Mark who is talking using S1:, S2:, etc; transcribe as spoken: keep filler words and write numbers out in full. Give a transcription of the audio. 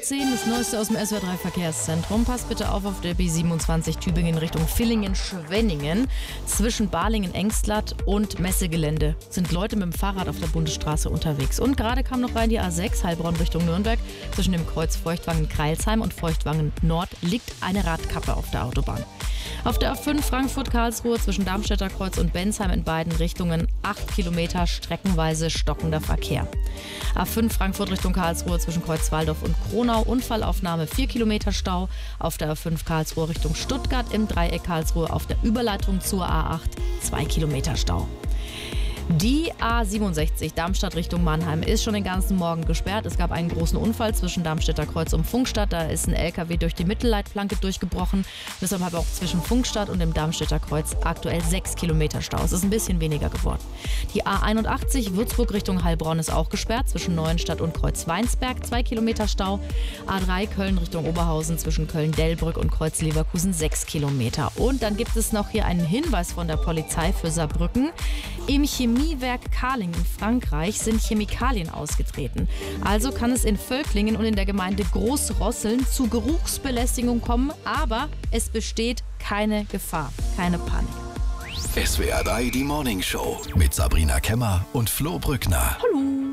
S1: zehn, das Neueste aus dem S W R drei Verkehrszentrum. Passt bitte auf auf der B siebenundzwanzig Tübingen Richtung Villingen-Schwenningen. Zwischen Balingen-Engstlatt und Messegelände sind Leute mit dem Fahrrad auf der Bundesstraße unterwegs. Und gerade kam noch rein die A sechs, Heilbronn Richtung Nürnberg. Zwischen dem Kreuz Feuchtwangen-Kreilsheim und Feuchtwangen-Nord liegt eine Radkappe auf der Autobahn. Auf der A fünf Frankfurt-Karlsruhe zwischen Darmstädter Kreuz und Bensheim in beiden Richtungen acht Kilometer streckenweise stockender Verkehr. A fünf Frankfurt Richtung Karlsruhe zwischen Kreuz Walldorf und Kronau, Unfallaufnahme vier Kilometer Stau. Auf der A fünf Karlsruhe Richtung Stuttgart im Dreieck Karlsruhe auf der Überleitung zur A acht zwei Kilometer Stau. Die A siebenundsechzig Darmstadt Richtung Mannheim ist schon den ganzen Morgen gesperrt. Es gab einen großen Unfall zwischen Darmstädter Kreuz und Funkstadt. Da ist ein L K W durch die Mittelleitplanke durchgebrochen. Deshalb haben wir auch zwischen Funkstadt und dem Darmstädter Kreuz aktuell sechs Kilometer Stau. Es ist ein bisschen weniger geworden. Die A einundachtzig Würzburg Richtung Heilbronn ist auch gesperrt. Zwischen Neuenstadt und Kreuz Weinsberg zwei Kilometer Stau. A drei Köln Richtung Oberhausen zwischen Köln-Delbrück und Kreuz Leverkusen sechs Kilometer. Und dann gibt es noch hier einen Hinweis von der Polizei für Saarbrücken. Im Chemiewerk Karling in Frankreich sind Chemikalien ausgetreten. Also kann es in Völklingen und in der Gemeinde Großrosseln zu Geruchsbelästigung kommen, aber es besteht keine Gefahr, keine Panik.
S2: S W R drei, die Morning Show mit Sabrina Kemmer und Flo Brückner.
S1: Hallo.